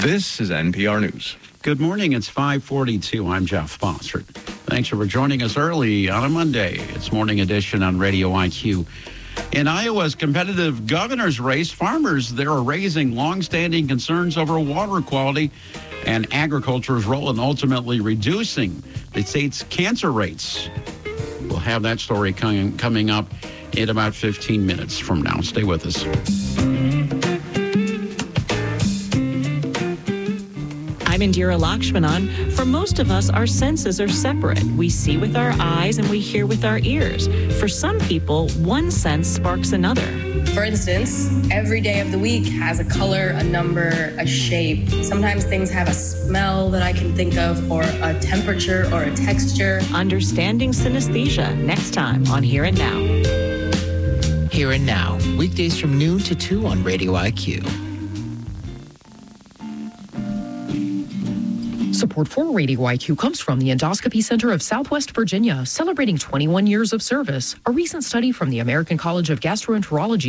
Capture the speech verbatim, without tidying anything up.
This is N P R News. Good morning. It's five forty-two. I'm Jeff Foster. Thanks for joining us early on a Monday. It's Morning Edition on Radio I Q. In Iowa's competitive governor's race, farmers there are raising longstanding concerns over water quality and agriculture's role in ultimately reducing the state's cancer rates. We'll have that story coming, coming up in about fifteen minutes from now. Stay with us. I'm Indira Lakshmanan. For most of us, our senses are separate. We see with our eyes and we hear with our ears. For some people, one sense sparks another. For instance, every day of the week has a color, a number, a shape. Sometimes things have a smell that I can think of, or a temperature, or a texture. Understanding synesthesia, next time on Here and Now. Here and Now, weekdays from noon to two on Radio I Q. Support for Radio I Q comes from the Endoscopy Center of Southwest Virginia, celebrating twenty-one years of service. A recent study from the American College of Gastroenterology